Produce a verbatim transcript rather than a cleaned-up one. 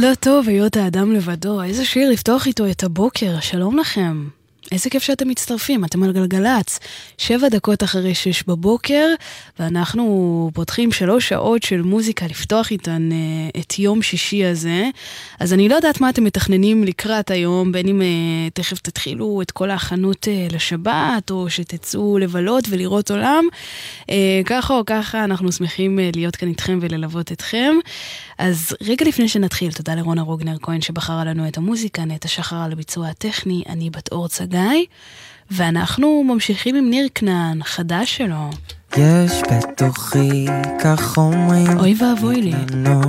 לא טוב היות האדם לבדו, איזה שיר לפתוח איתו את הבוקר, שלום לכם. איזה כיף שאתם מצטרפים, אתם על גלגלץ, שבע דקות אחרי שש בבוקר, ואנחנו פותחים שלוש שעות של מוזיקה לפתוח איתן את יום שישי הזה. אז אני לא יודעת מה אתם מתכננים לקראת היום, בין אם תכף תתחילו את כל ההכנות לשבת, או שתצאו לבלות ולראות עולם. ככה או ככה אנחנו שמחים להיות כאן איתכם וללוות אתכם. אז רגע לפני שנתחיל, תודה לרונה רוגנר כהן שבחרה לנו את המוזיקה, נטע שחר על הביצוע הטכני, אני בת אור צגי, ואנחנו ממשיכים עם ניר כנען, חדש שלו. יש בתוכי כך אומרים, אוי ואבוי לי.